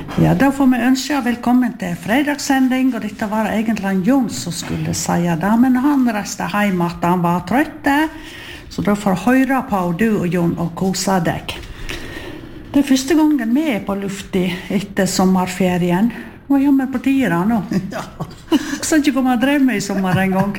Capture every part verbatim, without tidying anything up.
Ja, da får vi ønske velkommen til fredagssending, og dette var egentlig Jon som skulle si det, men han reiste hjem at han var trøtt, så da får høre på du og Jon og kose deg. Det er første gangen vi er på lufti etter sommerferien. Hva gjør vi på tida nå? Ja. Så ikke komme og drømme i sommer en gang.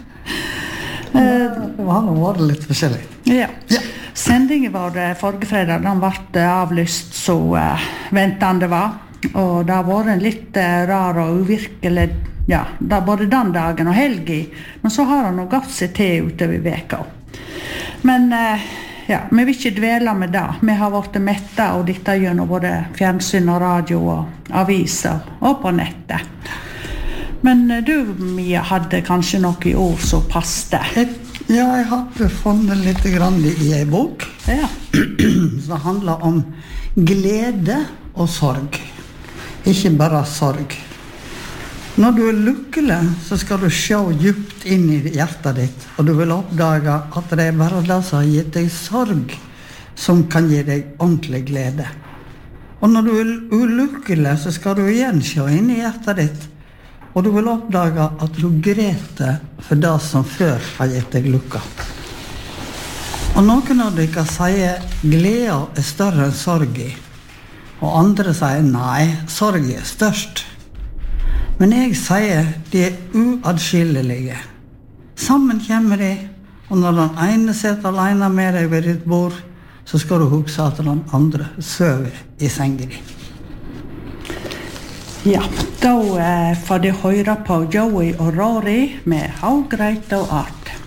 Det var nå var det litt forskjellig. Ja. Ja. Sendingen var forrige fredag, den ble avlyst så uh, ventende var. Og det har vært en litt uh, rar og uvirkelig, ja, det både den dagen og helgi. Men så har han nå gått seg til utover veka. Men uh, ja, vi vil ikke dvele med det. Vi har vært mette og dette gjennom både fjernsyn og radio og aviser og på nettet. Men uh, du, Mia, hadde kanskje noe ord som passte? Ja, jeg hadde funnet litt grann i en bok Ja. som handler om glede og sorg. Ikke bare sorg. Når du er lykkelig, så skal du se djupt inn i hjertet ditt, og du vil oppdage at det er bare det som har gitt deg sorg, som kan gi deg ordentlig glede. Og når du er ulykkelig, så skal du igjen se inn i hjertet ditt, og du vil oppdage at du grete for det som før har gitt deg lykka. Og noen av dere sier glede er større enn sorg i, og andre sier nei, sorg er størst. Men jeg sier de er uadskillelige. Sammen kommer de, og når den ene sitter alene med deg ved ditt bord, så skal du huske at den andre søver i sengen din. Ja, da eh, får de høre på Joey og Rory med How Great Thou Art.